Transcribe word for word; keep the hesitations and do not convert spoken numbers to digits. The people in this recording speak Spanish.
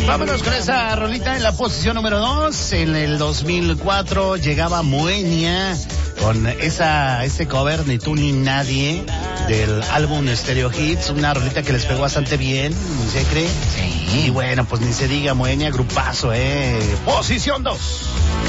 Vámonos con esa rolita en la posición número dos. En el dos mil cuatro llegaba Moenia con esa ese cover Ni tú ni nadie del álbum Stereo Hits, una rolita que les pegó bastante bien, ¿se cree? Sí. Y bueno, pues ni se diga, Moenia, grupazo, eh. Posición dos.